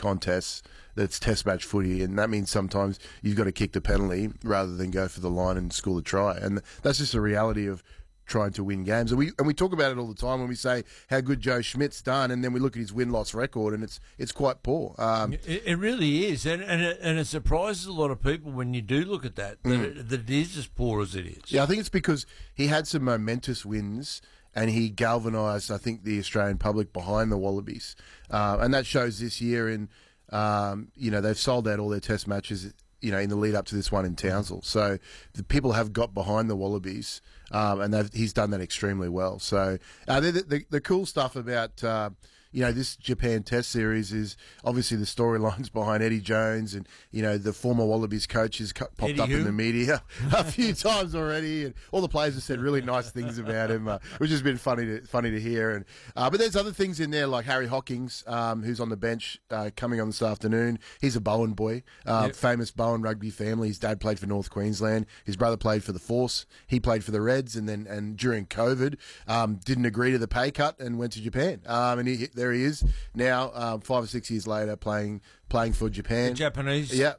contests that's test match footy, and that means sometimes you've got to kick the penalty rather than go for the line and score the try, and that's just a reality of trying to win games. And we talk about it all the time when we say how good Joe Schmidt's done, and then we look at his win-loss record, and it's quite poor. It really is, and it surprises a lot of people when you do look at that it is as poor as it is. Yeah, I think it's because he had some momentous wins, and he galvanised, I think, the Australian public behind the Wallabies, and that shows this year. In they've sold out all their Test matches, in the lead up to this one in Townsville. So the people have got behind the Wallabies, and he's done that extremely well. So the cool stuff about this Japan Test series is obviously the storylines behind Eddie Jones, and the former Wallabies coach has popped Eddie up who? in the media a few times already, and all the players have said really nice things about him, which has been funny to hear. And but there's other things in there like Harry Hockings, who's on the bench coming on this afternoon. He's a Bowen boy, famous Bowen rugby family. His dad played for North Queensland. His brother played for the Force. He played for the Reds, and during COVID, didn't agree to the pay cut and went to Japan. And there he is now, 5 or 6 years later, playing for Japan. The Japanese. Yep.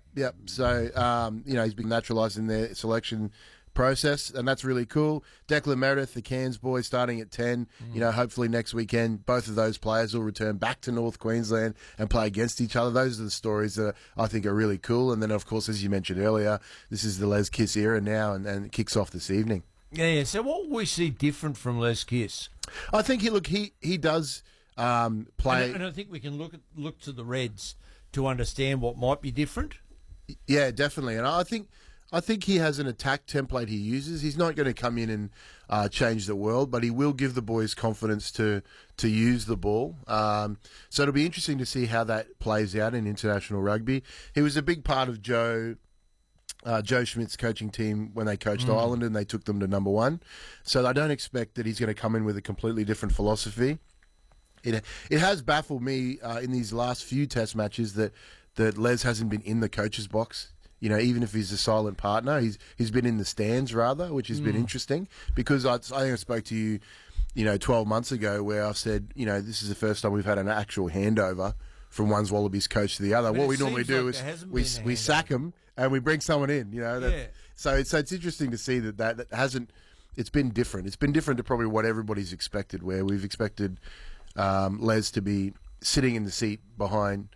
So he's been naturalised in their selection process, and that's really cool. Declan Meredith, the Cairns boy, starting at 10. Hopefully next weekend, both of those players will return back to North Queensland and play against each other. Those are the stories that I think are really cool. And then, of course, as you mentioned earlier, this is the Les Kiss era now, and it kicks off this evening. Yeah. So what will we see different from Les Kiss? I think he does play, and I think we can look to the Reds to understand what might be different. Yeah, definitely. And I think he has an attack template he uses. He's not going to come in and change the world, but he will give the boys confidence to use the ball. So it'll be interesting to see how that plays out in international rugby. He was a big part of Joe Schmidt's coaching team when they coached Ireland, and they took them to number 1. So I don't expect that he's going to come in with a completely different philosophy. It has baffled me in these last few Test matches that Les hasn't been in the coach's box. Even if he's a silent partner, he's been in the stands rather, which has been interesting. Because I think I spoke to you, 12 months ago, where I said, this is the first time we've had an actual handover from one's Wallabies coach to the other. But what we normally do is we sack them and we bring someone in. So it's interesting to see that hasn't. It's been different. It's been different to probably what everybody's expected. Where we've expected Les to be sitting in the seat behind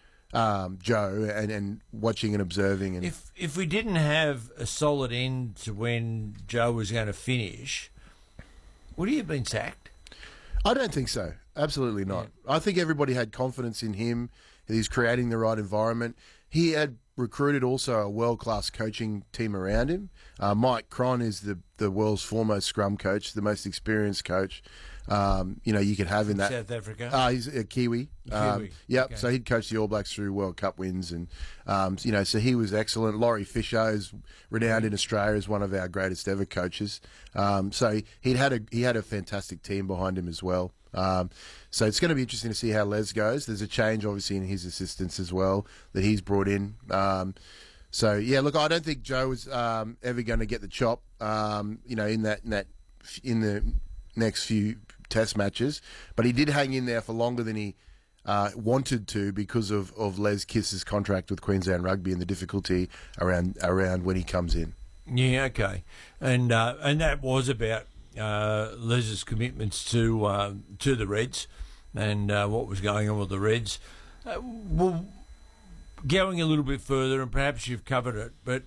Joe and watching and observing. And if we didn't have a solid end to when Joe was going to finish, would he have been sacked? I don't think so. Absolutely not. Yeah. I think everybody had confidence in him. He's creating the right environment. He had recruited also a world-class coaching team around him. Mike Cron is the world's foremost scrum coach, the most experienced coach. You could have in that. South Africa. He's a Kiwi. Yep. Okay. So he'd coached the All Blacks through World Cup wins, and so he was excellent. Laurie Fisher is renowned in Australia as one of our greatest ever coaches. So he had a fantastic team behind him as well. So it's going to be interesting to see how Les goes. There's a change, obviously, in his assistants as well that he's brought in. So yeah, look, I don't think Joe was ever going to get the chop. In the next few Test matches, but he did hang in there for longer than he wanted to because of Les Kiss's contract with Queensland Rugby and the difficulty around when he comes in. Yeah, okay, and that was about Les's commitments to the Reds and what was going on with the Reds. Well, going a little bit further, and perhaps you've covered it, but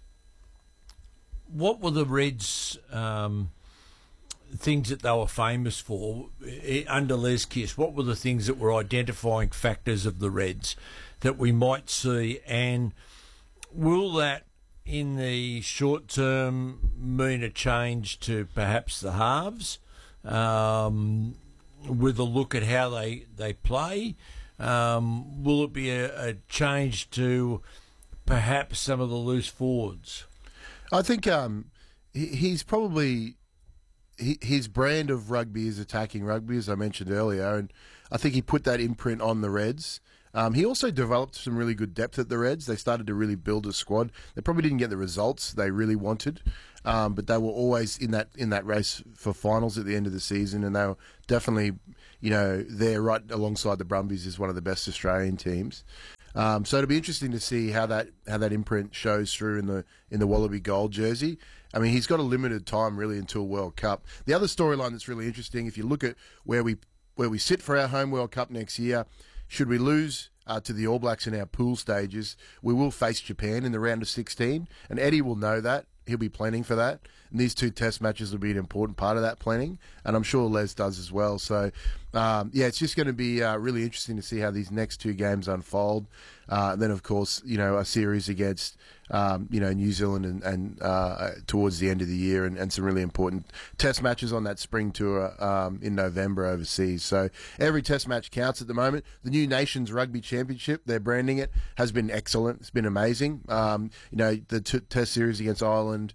what were the Reds' things that they were famous for under Les Kiss? What were the things that were identifying factors of the Reds that we might see, and will that in the short term mean a change to perhaps the halves with a look at how they play? Will it be a change to perhaps some of the loose forwards? I think he's probably... His brand of rugby is attacking rugby, as I mentioned earlier, and I think he put that imprint on the Reds. He also developed some really good depth at the Reds. They started to really build a squad. They probably didn't get the results they really wanted, but they were always in that race for finals at the end of the season, and they were definitely, there right alongside the Brumbies as one of the best Australian teams. So it'll be interesting to see how that imprint shows through in the Wallaby Gold jersey. I mean, he's got a limited time really until World Cup. The other storyline that's really interesting, if you look at where we sit for our home World Cup next year, should we lose to the All Blacks in our pool stages, we will face Japan in the round of 16, and Eddie will know that. He'll be planning for that. And these 2 test matches will be an important part of that planning, and I'm sure Les does as well. So, it's just going to be really interesting to see how these next 2 games unfold. And then, of course, a series against, New Zealand and towards the end of the year, and some really important test matches on that spring tour in November overseas. So every test match counts at the moment. The new Nations Rugby Championship, they're branding it, has been excellent. It's been amazing. The test series against Ireland,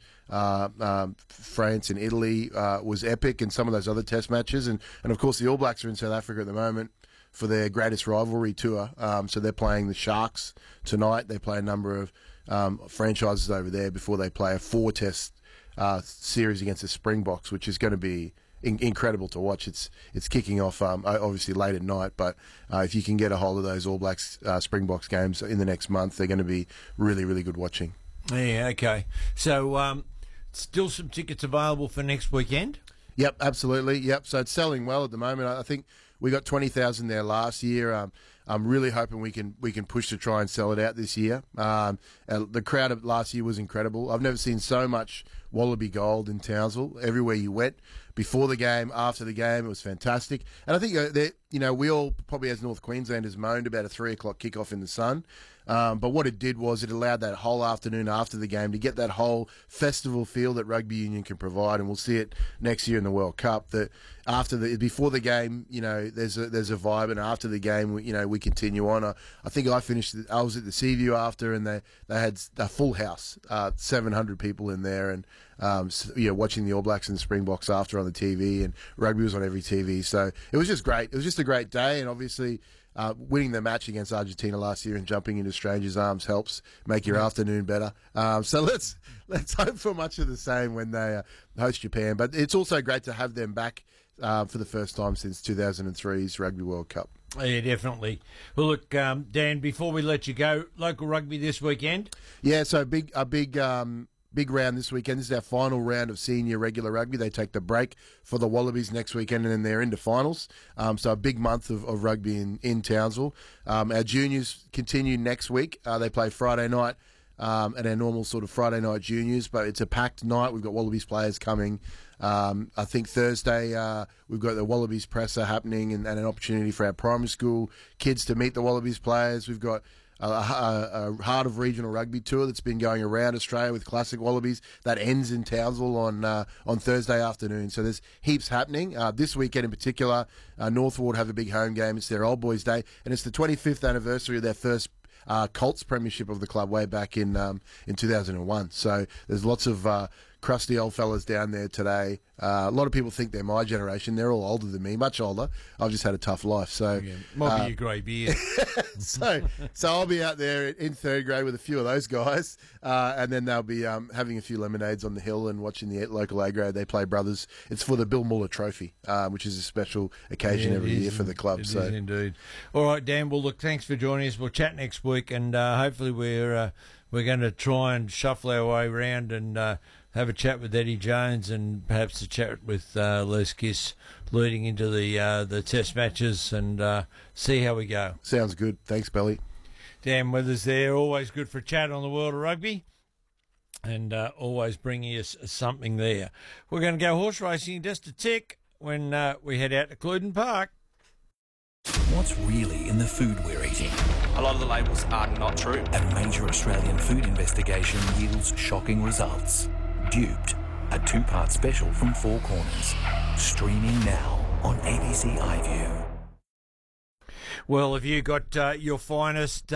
France and Italy was epic, and some of those other test matches. And of course, the All Blacks are in South Africa at the moment for their greatest rivalry tour. So they're playing the Sharks tonight. They play a number of franchises over there before they play a 4-test series against the Springboks, which is going to be incredible to watch. It's kicking off obviously late at night, but if you can get a hold of those All Blacks Springboks games in the next month, they're going to be really, really good watching. Yeah, okay. So still some tickets available for next weekend? Yep, absolutely. Yep. So it's selling well at the moment. I think we got 20,000 there last year. I'm really hoping we can push to try and sell it out this year. The crowd of last year was incredible. I've never seen so much Wallaby Gold in Townsville. Everywhere you went, before the game, after the game, it was fantastic. And I think we all probably as North Queenslanders moaned about a 3 o'clock kickoff in the sun. But what it did was it allowed that whole afternoon after the game to get that whole festival feel that rugby union can provide, and we'll see it next year in the World Cup. That before the game, there's a vibe, and after the game, we continue on. I think I was at the Seaview after, and they had a full house, 700 people in there, and watching the All Blacks and the Springboks after on the TV, and rugby was on every TV. So it was just great. It was just a great day, and obviously. Winning the match against Argentina last year and jumping into strangers' arms helps make your afternoon better. So let's hope for much of the same when they host Japan. But it's also great to have them back for the first time since 2003's Rugby World Cup. Yeah, definitely. Well, look, Dan, before we let you go, local rugby this weekend? Yeah, so a big round this weekend. This is our final round of senior regular rugby. They take the break for the Wallabies next weekend, and then they're into finals. So a big month of rugby in Townsville. Our juniors continue next week. They play Friday night at our normal sort of Friday night juniors, but it's a packed night. We've got Wallabies players coming. I think Thursday we've got the Wallabies presser happening, and an opportunity for our primary school kids to meet the Wallabies players. We've got a Heart of Regional Rugby tour that's been going around Australia with Classic Wallabies that ends in Townsville on Thursday afternoon. So there's heaps happening. This weekend in particular, Northwood have a big home game. It's their Old Boys Day, and it's the 25th anniversary of their first Colts premiership of the club way back in 2001. So there's lots of crusty old fellas down there today. A lot of people think they're my generation. They're all older than me, much older. I've just had a tough life. So might be your grey beard. so I'll be out there in third grade with a few of those guys, and then they'll be having a few lemonades on the hill and watching the local A grade. They play brothers. It's for the Bill Muller Trophy, which is a special occasion every year for the club. It is indeed. All right, Dan. Well, look, thanks for joining us. We'll chat next week, and hopefully we're going to try and shuffle our way around and have a chat with Eddie Jones, and perhaps a chat with Les Kiss leading into the test matches, and see how we go. Sounds good. Thanks, Belly. Dan Withers there, always good for a chat on the world of rugby, and always bringing us something there. We're going to go horse racing in just a tick when we head out to Cluden Park. What's really in the food we're eating? A lot of the labels are not true. A major Australian food investigation yields shocking results. Duped, a 2-part special from Four Corners. Streaming now on ABC iView. Well, have you got your finest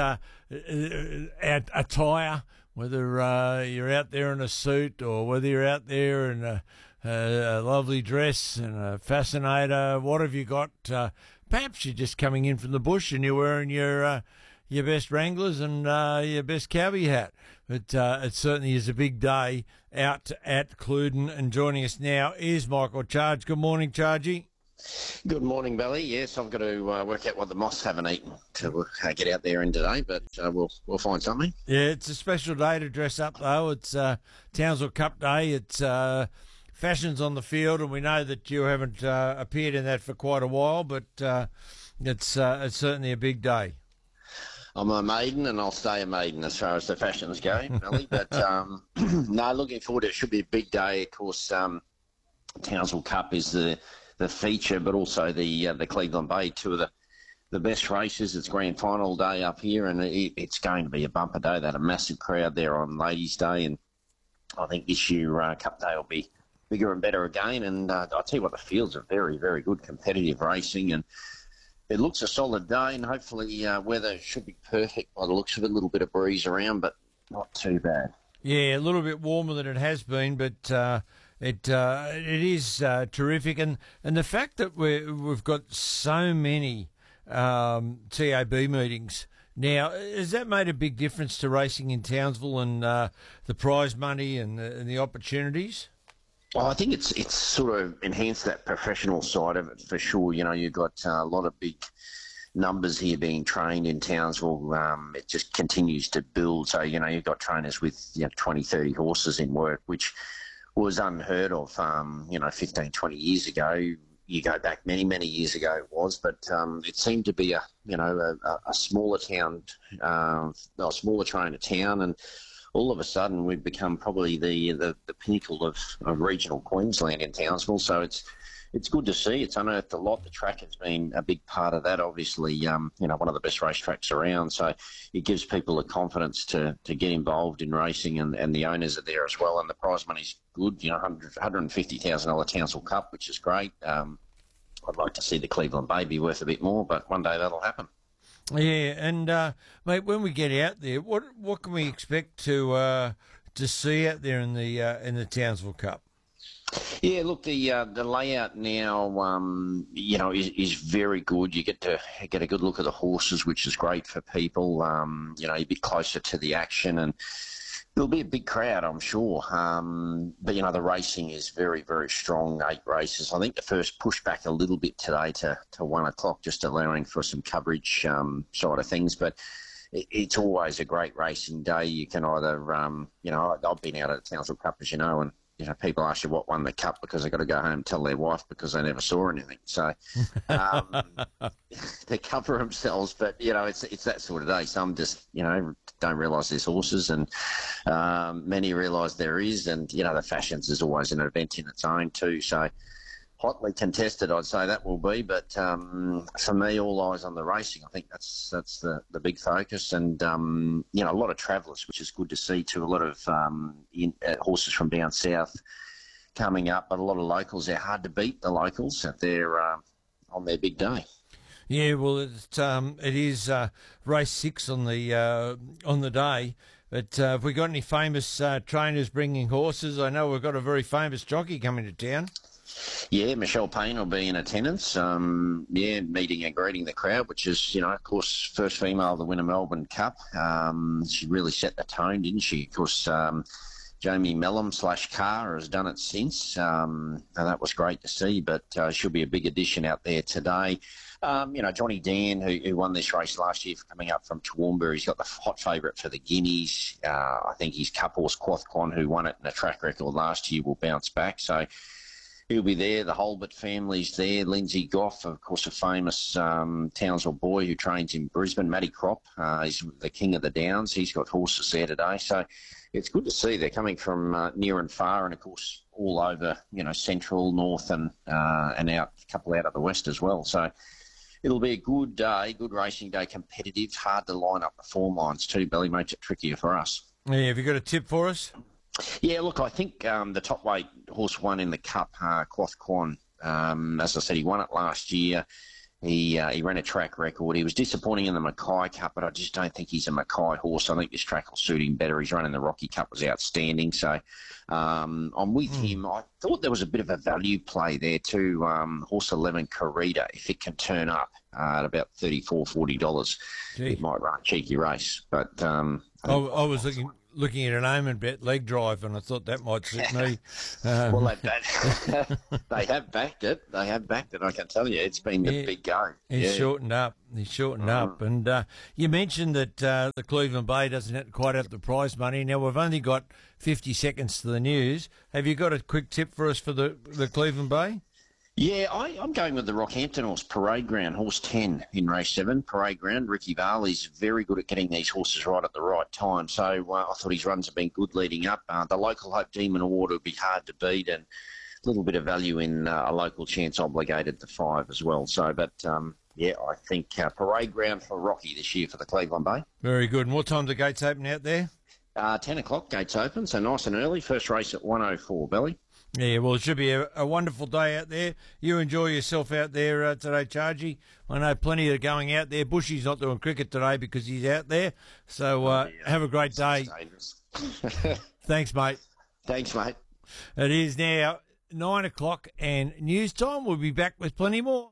attire, whether you're out there in a suit or whether you're out there in a lovely dress and a fascinator, what have you got? Perhaps you're just coming in from the bush and you're wearing your best Wranglers and your best cowboy hat. But it certainly is a big day out at Cluden. And joining us now is Michael Charge. Good morning, Chargy. Good morning, Belly. Yes, I've got to work out what the Moss haven't eaten to get out there in today, but we'll find something. Yeah, it's a special day to dress up, though. It's Townsville Cup Day. It's fashions on the field, and we know that you haven't appeared in that for quite a while, but it's certainly a big day. I'm a maiden, and I'll stay a maiden as far as the fashions go, Belly. But no, looking forward to it. It should be a big day. Of course, Townsville Cup is the feature, but also the Cleveland Bay, two of the best races. It's grand final day up here, and it's going to be a bumper day. They had a massive crowd there on Ladies' Day, and I think this year Cup Day will be bigger and better again. And I'll tell you what, the fields are very, very good competitive racing, and it looks a solid day, and hopefully weather should be perfect by the looks of it. A little bit of breeze around, but not too bad. Yeah, a little bit warmer than it has been, but it is terrific, and the fact that we've got so many TAB meetings now, has that made a big difference to racing in Townsville and the prize money and the opportunities? Well, I think it's sort of enhanced that professional side of it for sure. You know, you've got a lot of big numbers here being trained in Townsville. It just continues to build. So, you know, you've got trainers with 20, 30 horses in work, which was unheard of, 15, 20 years ago. You go back many years ago it was, but it seemed to be a smaller town, a smaller trainer town, and all of a sudden we've become probably the pinnacle of regional Queensland in Townsville. So it's good to see. It's unearthed a lot. The track has been a big part of that. Obviously, one of the best racetracks around. So it gives people the confidence to get involved in racing, and the owners are there as well. And the prize money's good. $150,000 Townsville Cup, which is great. I'd like to see the Cleveland Bay be worth a bit more, but one day that'll happen. Yeah, and mate, when we get out there, what can we expect to see out there in the Townsville Cup? Yeah, look, the layout now, is very good. You get a good look at the horses, which is great for people. A bit closer to the action, and there'll be a big crowd, I'm sure. But the racing is very, very strong. 8 races. I think the first pushed back a little bit today to 1 o'clock, just allowing for some coverage side of things. But it's always a great racing day. You can either, I've been out at the Townsville Cup, as you know, and people ask you what won the cup because they've got to go home and tell their wife because they never saw anything. So they cover themselves, but, it's that sort of day. Some just, don't realise there's horses, and many realise there is. And, the fashions is always an event in its own too. So hotly contested, I'd say that will be. But for me, all eyes on the racing. I think that's the big focus. And, a lot of travellers, which is good to see too. A lot of horses from down south coming up, but a lot of locals. They're hard to beat, the locals. They're on their big day. Yeah, well, it is race 6 on the day. But have we got any famous trainers bringing horses? I know we've got a very famous jockey coming to town. Yeah, Michelle Payne will be in attendance. Meeting and greeting the crowd, which is, of course, first female to win a Melbourne Cup. She really set the tone, didn't she? Of course, Jamie Mellum / Carr has done it since, and that was great to see. But she'll be a big addition out there today. Johnny Dan, who won this race last year for coming up from Toowoomba, he's got the hot favourite for the Guineas. I think his cup horse, Quothquan, who won it in a track record last year, will bounce back. So he'll be there. The Holbert family's there. Lindsay Goff, of course, a famous Townsville boy who trains in Brisbane. Matty Crop, he's the king of the Downs. He's got horses there today. So it's good to see they're coming from near and far, and, of course, all over, central, north, and out, a couple out of the west as well. So it'll be a good day, good racing day, competitive, hard to line up the form lines too. Belly makes it trickier for us. Yeah, have you got a tip for us? Yeah, look, I think the top weight horse won in the Cup, Quothquan. As I said, he won it last year. He ran a track record. He was disappointing in the Mackay Cup, but I just don't think he's a Mackay horse. I think this track will suit him better. He's running the Rocky Cup, was outstanding. So I'm with him. I thought there was a bit of a value play there too. Horse 11, Corrida, if it can turn up at about $34, $40, it might run a cheeky race. But I was looking at an Omen Bet leg drive, and I thought that might suit me. Well, they have backed it. They have backed it. I can tell you, it's been the big go. He's shortened up. And you mentioned that the Cleveland Bay doesn't quite have the prize money. Now, we've only got 50 seconds to the news. Have you got a quick tip for us for the Cleveland Bay? Yeah, I'm going with the Rockhampton horse, Parade Ground, horse 10 in race 7, Parade Ground. Ricky Varley's very good at getting these horses right at the right time, so I thought his runs have been good leading up. The Local Hope Demon Award would be hard to beat, and a little bit of value in a local chance obligated to 5 as well. So, but I think Parade Ground for Rocky this year for the Cleveland Bay. Very good. And what time do the gates open out there? 10 o'clock, gates open, so nice and early. First race at 1:04, Belly. Yeah, well, it should be a wonderful day out there. You enjoy yourself out there today, Chargy. I know plenty are going out there. Bushy's not doing cricket today because he's out there. So have a great day. Thanks, mate. Thanks, mate. It is now 9 o'clock and news time. We'll be back with plenty more.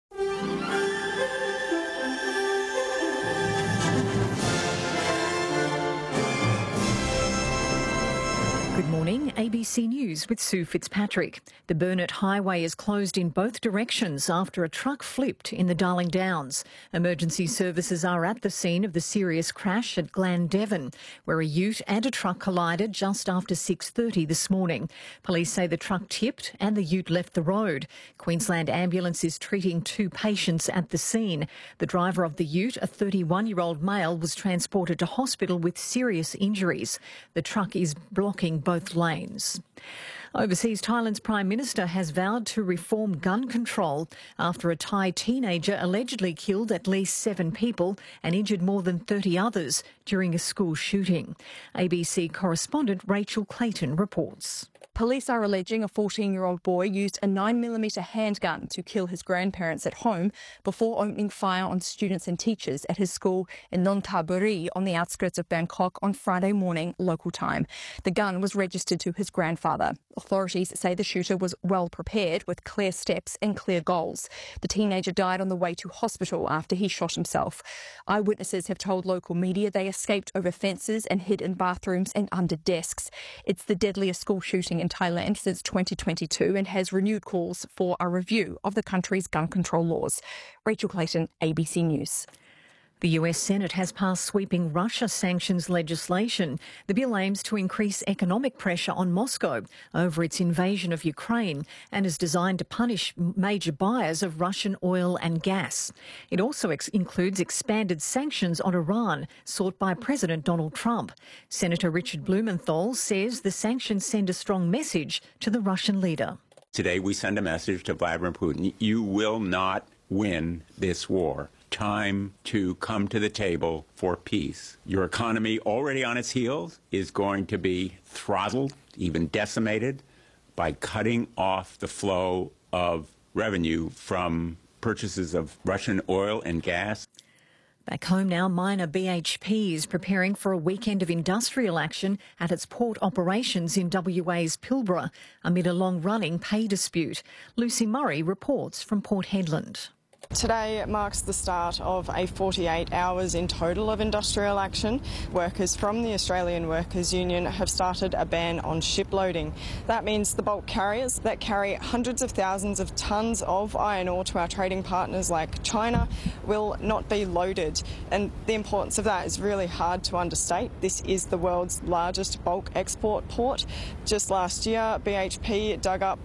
Good morning, ABC News with Sue Fitzpatrick. The Burnett Highway is closed in both directions after a truck flipped in the Darling Downs. Emergency services are at the scene of the serious crash at Glandevin, where a ute and a truck collided just after 6:30 this morning. Police say the truck tipped and the ute left the road. Queensland Ambulance is treating 2 patients at the scene. The driver of the ute, a 31-year-old male, was transported to hospital with serious injuries. The truck is blocking both lanes. Overseas, Thailand's Prime Minister has vowed to reform gun control after a Thai teenager allegedly killed at least 7 people and injured more than 30 others during a school shooting. ABC correspondent Rachel Clayton reports. Police are alleging a 14-year-old boy used a 9mm handgun to kill his grandparents at home before opening fire on students and teachers at his school in Nonthaburi on the outskirts of Bangkok on Friday morning local time. The gun was registered to his grandfather. Authorities say the shooter was well prepared with clear steps and clear goals. The teenager died on the way to hospital after he shot himself. Eyewitnesses have told local media they escaped over fences and hid in bathrooms and under desks. It's the deadliest school shooting in Thailand since 2022 and has renewed calls for a review of the country's gun control laws. Rachel Clayton, ABC News. The US Senate has passed sweeping Russia sanctions legislation. The bill aims to increase economic pressure on Moscow over its invasion of Ukraine and is designed to punish major buyers of Russian oil and gas. It also includes expanded sanctions on Iran sought by President Donald Trump. Senator Richard Blumenthal says the sanctions send a strong message to the Russian leader. Today we send a message to Vladimir Putin. You will not win this war. Time to come to the table for peace. Your economy, already on its heels, is going to be throttled, even decimated, by cutting off the flow of revenue from purchases of Russian oil and gas. Back home now, miner BHP is preparing for a weekend of industrial action at its port operations in WA's Pilbara amid a long-running pay dispute. Lucy Murray reports from Port Hedland. Today marks the start of a 48 hours in total of industrial action. Workers from the Australian Workers Union have started a ban on ship loading. That means the bulk carriers that carry hundreds of thousands of tonnes of iron ore to our trading partners like China will not be loaded. And the importance of that is really hard to understate. This is the world's largest bulk export port. Just last year, BHP dug up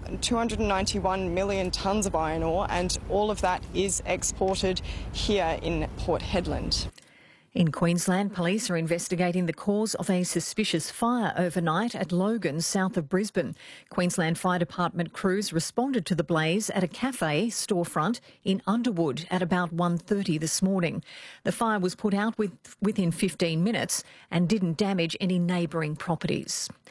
291 million tonnes of iron ore, and all of that is exported here in Port Hedland. In Queensland, police are investigating the cause of a suspicious fire overnight at Logan, south of Brisbane. Queensland Fire Department crews responded to the blaze at a cafe storefront in Underwood at about 1:30 this morning. The fire was put out within 15 minutes and didn't damage any neighbouring properties.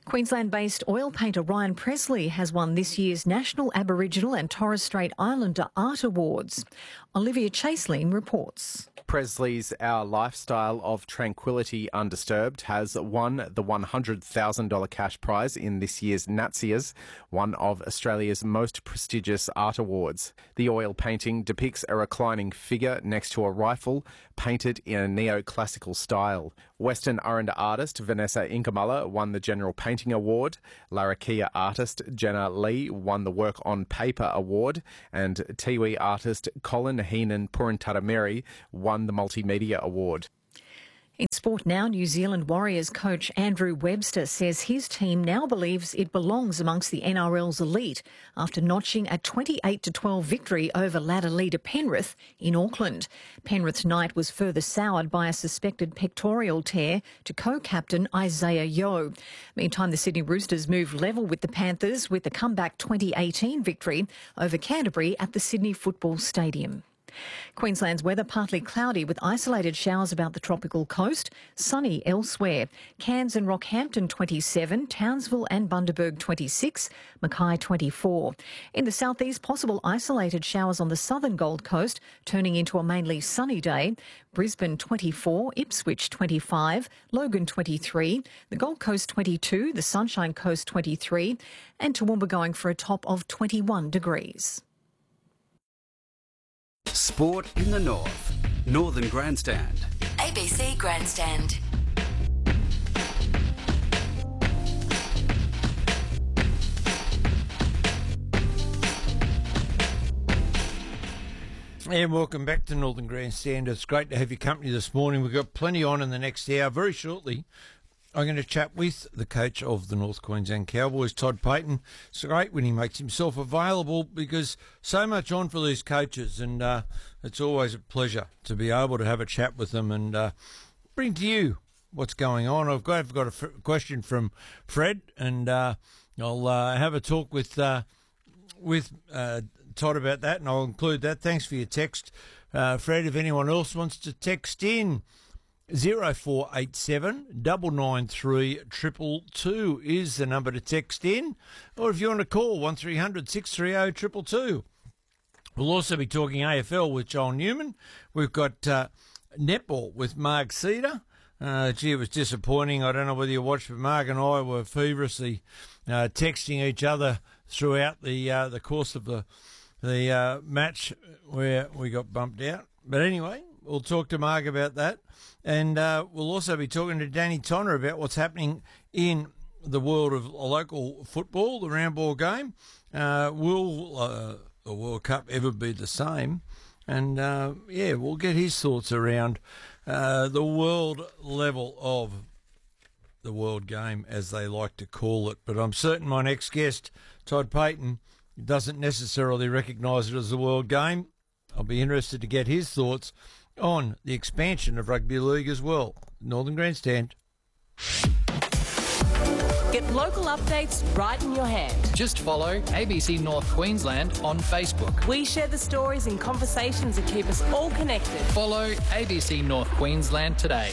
Queensland-based oil painter Ryan Presley has won this year's National Aboriginal and Torres Strait Islander Art Awards. Olivia Chaseline reports. Presley's Our Lifestyle of Tranquility Undisturbed has won the $100,000 cash prize in this year's Natsias, one of Australia's most prestigious art awards. The oil painting depicts a reclining figure next to a rifle, painted in a neoclassical style. Western Aranda artist Vanessa Inkamala won the General Painting Award. Larrakia artist Jenna Lee won the Work on Paper Award, and Tiwi artist Colin Heenan Puruntarameri won the Multimedia Award. In sport now, New Zealand Warriors coach Andrew Webster says his team now believes it belongs amongst the NRL's elite after notching a 28-12 victory over ladder leader Penrith in Auckland. Penrith's night was further soured by a suspected pectoral tear to co-captain Isaiah Yeo. Meantime, the Sydney Roosters moved level with the Panthers with a comeback 2018 victory over Canterbury at the Sydney Football Stadium. Queensland's weather partly cloudy with isolated showers about the tropical coast, sunny elsewhere. Cairns and Rockhampton 27, Townsville and Bundaberg 26, Mackay 24. In the southeast, possible isolated showers on the southern Gold Coast, turning into a mainly sunny day. Brisbane 24, Ipswich 25, Logan 23, the Gold Coast 22, the Sunshine Coast 23, and Toowoomba going for a top of 21 degrees. Sport in the North. Northern Grandstand. ABC Grandstand. And welcome back to Northern Grandstand. It's great to have your company this morning. We've got plenty on in the next hour. Very shortly, I'm going to chat with the coach of the North Queensland Cowboys, Todd Payten. It's great when he makes himself available because so much on for these coaches, and it's always a pleasure to be able to have a chat with them and bring to you what's going on. I've got a question from Fred, and I'll have a talk with Todd about that, and I'll include that. Thanks for your text, Fred. If anyone else wants to text in, 0487 993 222 is the number to text in, or if you want to call 1300 630 222. We'll also be talking AFL with Joel Newman. We've got netball with Marg Cedar. It was disappointing. I don't know whether you watched, but Marg and I were feverishly texting each other throughout the course of the match where we got bumped out. But anyway, we'll talk to Marg about that. And we'll also be talking to Danny Tonner about what's happening in the world of local football, the round ball game. Will the World Cup ever be the same? And, we'll get his thoughts around the world level of the world game, as they like to call it. But I'm certain my next guest, Todd Payten, doesn't necessarily recognise it as the world game. I'll be interested to get his thoughts on the expansion of rugby league as well. Northern Grandstand. Get local updates right in your hand. Just follow ABC North Queensland on Facebook. We share the stories and conversations that keep us all connected. Follow ABC North Queensland today.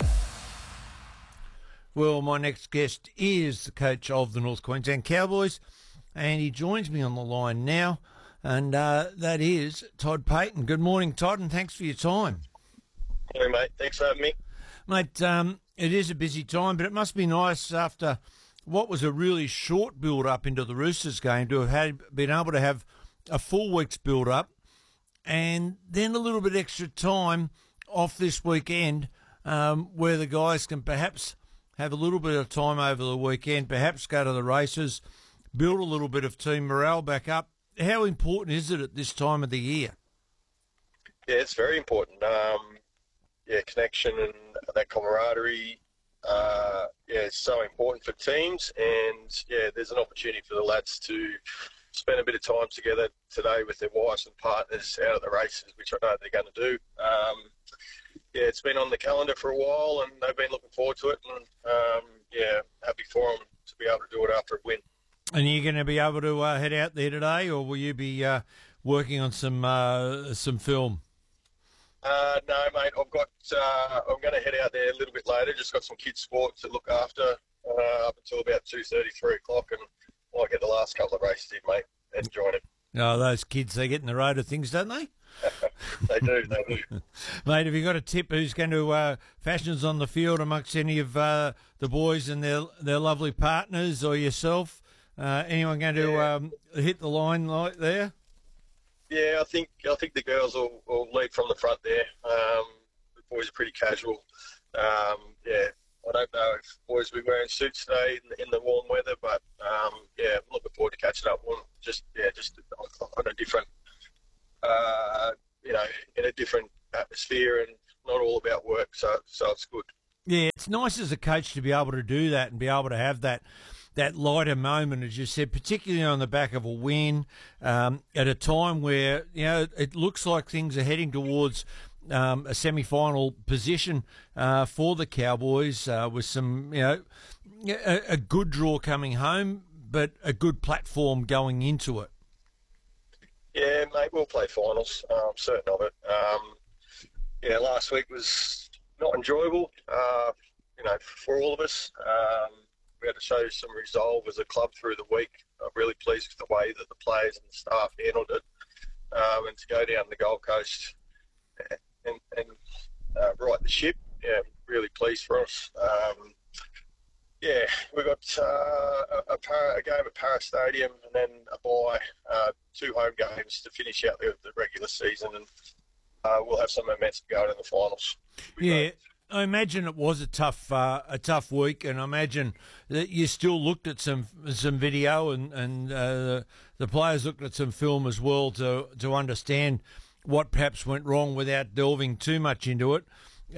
Well, my next guest is the coach of the North Queensland Cowboys, and he joins me on the line now, and that is Todd Payten. Good morning, Todd, and thanks for your time. Hey, mate. Thanks for having me. Mate, it is a busy time, but it must be nice after what was a really short build-up into the Roosters game to have been able to have a full week's build-up and then a little bit extra time off this weekend where the guys can perhaps have a little bit of time over the weekend, perhaps go to the races, build a little bit of team morale back up. How important is it at this time of the year? Yeah, it's very important. Connection and that camaraderie, it's so important for teams. And, there's an opportunity for the lads to spend a bit of time together today with their wives and partners out at the races, which I know they're going to do. It's been on the calendar for a while, and they've been looking forward to it. And, happy for them to be able to do it after a win. And are you going to be able to head out there today, or will you be working on some film? No, mate. I'm going to head out there a little bit later. Just got some kids' sport to look after up until about 2:30, 3 o'clock, and might get the last couple of races in, mate, and join it. Oh, those kids, they get in the road of things, don't they? They do. Mate, have you got a tip who's going to fashions on the field amongst any of the boys and their lovely partners or yourself? Anyone going to hit the line like there? Yeah, I think the girls will lead from the front there. The boys are pretty casual. I don't know if boys will be wearing suits today in the warm weather, but I'm looking forward to catching up on just on a different, in a different atmosphere and not all about work. So it's good. Yeah, it's nice as a coach to be able to do that and be able to have that lighter moment, as you said, particularly on the back of a win, at a time where, it looks like things are heading towards a semi-final position for the Cowboys with some, a good draw coming home, but a good platform going into it. Yeah, mate, we'll play finals. I'm certain of it. Last week was not enjoyable, for all of us. We had to show some resolve as a club through the week. I'm really pleased with the way that the players and the staff handled it. And to go down the Gold Coast and right the ship, really pleased for us. We got a game at Para Stadium and then a bye, 2 home games to finish out the regular season, and we'll have some momentum going in the finals. I imagine it was a tough week, and I imagine that you still looked at some video and the players looked at some film as well to understand what perhaps went wrong without delving too much into it.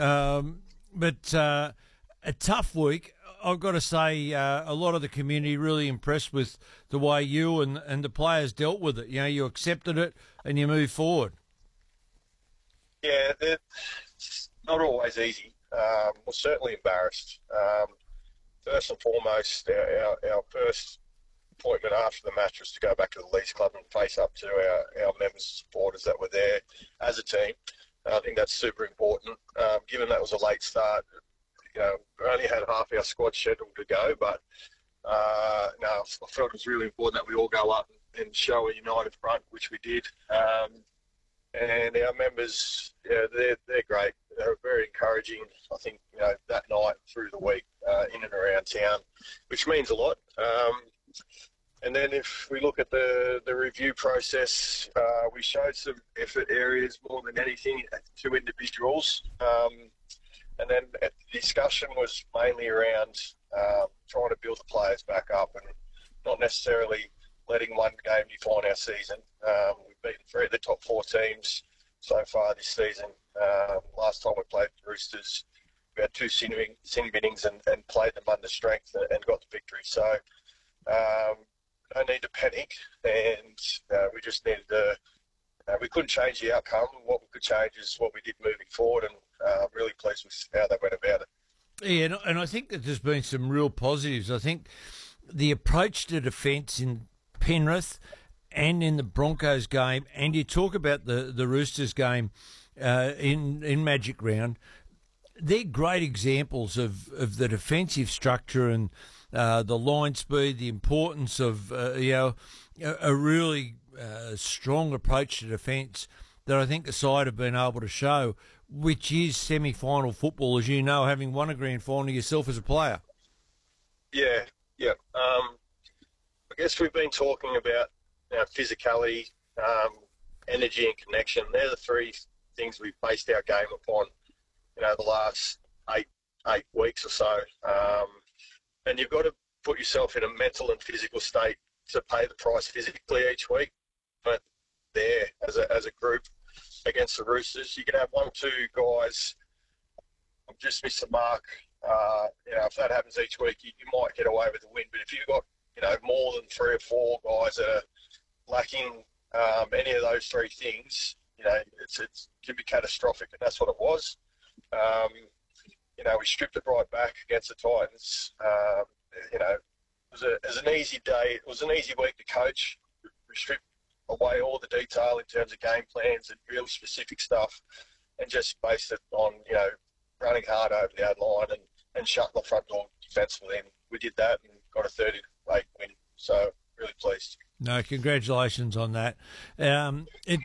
But a tough week. I've got to say, a lot of the community really impressed with the way you and the players dealt with it. You accepted it and you moved forward. Yeah, it's not always easy. We're certainly embarrassed. First and foremost, our first appointment after the match was to go back to the Leeds Club and face up to our members and supporters that were there as a team. I think that's super important. Given that was a late start, we only had half our squad scheduled to go, but I felt it was really important that we all go up and show a united front, which we did. And our members, they're great. They're very encouraging. I think, that night through the week in and around town, which means a lot. And then if we look at the review process, we showed some effort areas more than anything to individuals. And then the discussion was mainly around trying to build the players back up and not necessarily letting one game define our season. We've beaten 3 of the top 4 teams so far this season. Last time we played the Roosters, we had 2 sin binnings and played them under strength and got the victory. So no need to panic, and we just needed to. We couldn't change the outcome. What we could change is what we did moving forward, and I'm really pleased with how they went about it. Yeah, and I think that there's been some real positives. I think the approach to defence in Penrith and in the Broncos game, and you talk about the Roosters game in Magic Round, they're great examples of the defensive structure and the line speed, the importance of a really strong approach to defence that I think the side have been able to show, which is semi-final football, as you know, having won a grand final yourself as a player. Yeah. I guess we've been talking about physicality, energy and connection. They're the 3 things we've based our game upon, the last eight weeks or so. And you've got to put yourself in a mental and physical state to pay the price physically each week. But there, as a group against the Roosters, you can have 1 or 2 guys just miss the mark. If that happens each week, you might get away with the win. But if you've got more than 3 or 4 guys that are lacking any of those 3 things, it can be catastrophic, and that's what it was. We stripped it right back against the Titans. It was an easy day. It was an easy week to coach. We stripped away all the detail in terms of game plans and real specific stuff, and just based it on running hard over the ad line and shutting the front door defensively. And we did that and got a 30-8 win. So really pleased. No, congratulations on that. I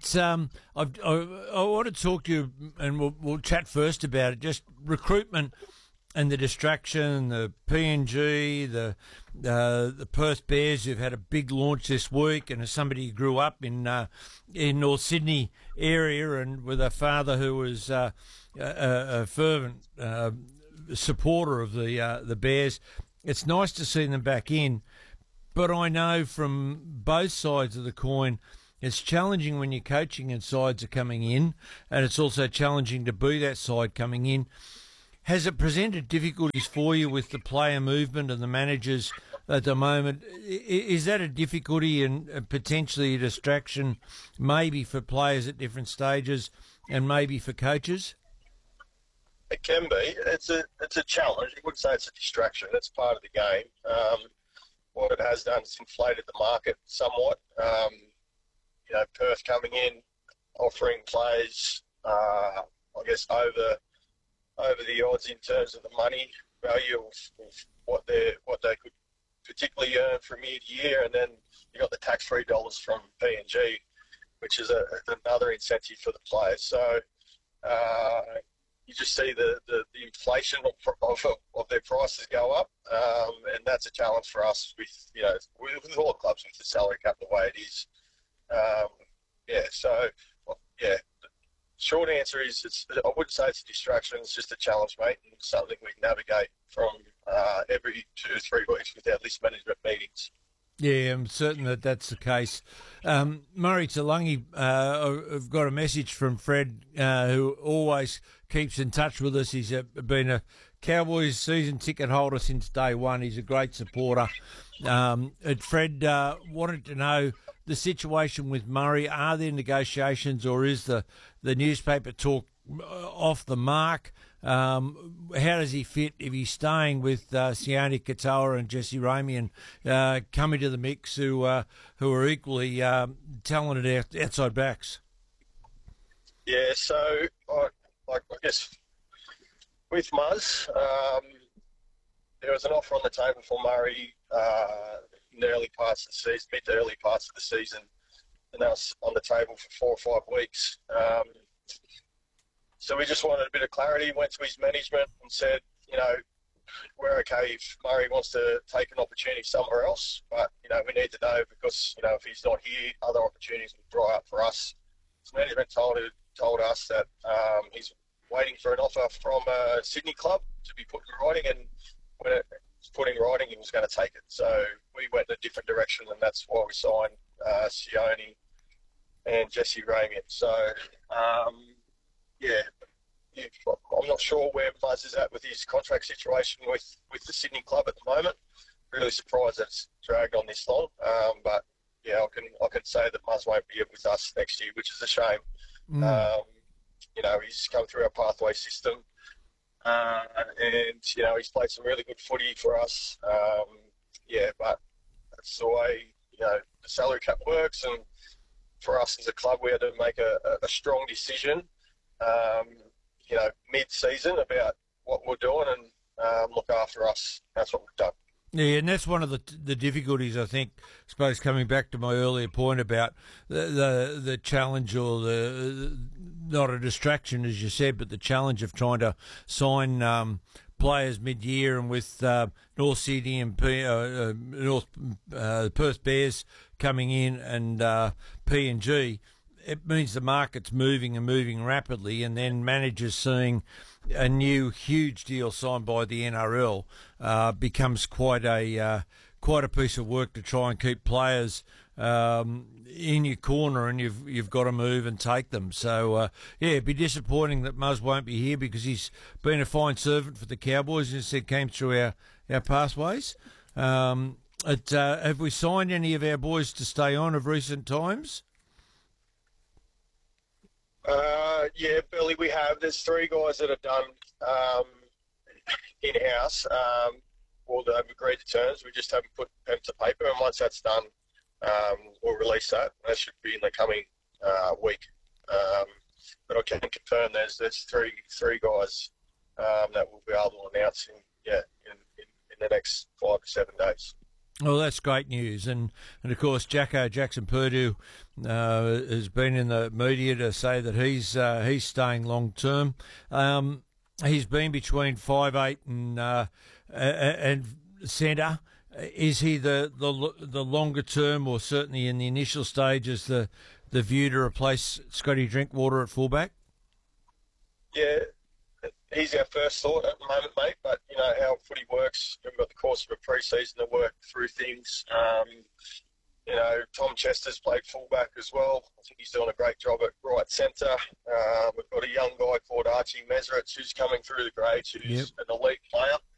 want to talk to you, and we'll chat first about it. Just recruitment and the distraction, the PNG, the Perth Bears, who've had a big launch this week, and as somebody who grew up in North Sydney area, and with a father who was a fervent supporter of the Bears, it's nice to see them back in. But I know from both sides of the coin, it's challenging when you're coaching and sides are coming in, and it's also challenging to be that side coming in. Has it presented difficulties for you with the player movement and the managers at the moment? Is that a difficulty and potentially a distraction, maybe for players at different stages and maybe for coaches? It can be. It's a challenge. I wouldn't say it's a distraction. It's part of the game. What it has done is inflated the market somewhat. Perth coming in, offering players, I guess, over the odds in terms of the money value of what they could particularly earn from year to year, and then you got the tax-free dollars from PNG, which is another incentive for the players. So you just see the inflation of their prices go up, and that's a challenge for us with all clubs with the salary cap the way it is. Short answer is I wouldn't say it's a distraction. It's just a challenge, mate, and something we navigate from every 2 to 3 weeks with our list management meetings. Yeah, I'm certain that that's the case. Murray Taulagi, I've got a message from Fred, who always keeps in touch with us. He's been a Cowboys season ticket holder since day one. He's a great supporter. Fred wanted to know the situation with Murray. Are there negotiations, or is the newspaper talk off the mark? How does he fit if he's staying with Sione Katoa and Jesse Ramian coming to the mix, who are equally talented outside backs? Yeah, so I guess with Muzz, there was an offer on the table for Murray in the early parts of the season, mid to early parts of the season, and that was on the table for 4 or 5 weeks. So we just wanted a bit of clarity, went to his management and said, we're okay if Murray wants to take an opportunity somewhere else, but, we need to know because, if he's not here, other opportunities will dry up for us. His management told us that he's waiting for an offer from a Sydney club to be put in writing, and when it was put in writing, he was going to take it. So we went in a different direction, and that's why we signed Sione and Jesse Ramian. So, I'm not sure where Muzz is at with his contract situation with the Sydney club at the moment. Really surprised that it's dragged on this long. But yeah, I can say that Muzz won't be with us next year, which is a shame. He's come through our pathway system, and he's played some really good footy for us. But that's the way the salary cap works, and for us as a club, we had to make a strong decision. Mid-season about what we're doing and look after us. That's what we've done. Yeah, and that's one of the difficulties, I think, I suppose, coming back to my earlier point about the challenge, or not a distraction, as you said, but the challenge of trying to sign players mid-year, and with North Sydney and Perth Bears coming in and PNG, it means the market's moving and moving rapidly, and then managers seeing a new huge deal signed by the NRL becomes quite a piece of work to try and keep players in your corner, and you've got to move and take them. So it'd be disappointing that Muzz won't be here, because he's been a fine servant for the Cowboys, and said came through our pathways. Have we signed any of our boys to stay on of recent times? Billy, we have. There's 3 guys that are done in-house. All that have agreed to terms. We just haven't put pen to paper, and once that's done, we'll release that. That should be in the coming week. But I can confirm there's three guys that we'll be able to announce in the the next 5 to 7 days. Well, that's great news, and of course, Jackson Purdue has been in the media to say that he's staying long term. He's been between 5'8" and centre. Is he the longer term, or certainly in the initial stages, the view to replace Scotty Drinkwater at fullback? Yeah, he's our first thought at the moment, mate. But you know how footy works. We've got the course of a pre-season to work through things. You know, Tom Chester's played fullback as well. I think he's doing a great job at right centre. We've got a young guy called Archie Mesrich who's coming through the grades, who's an elite player.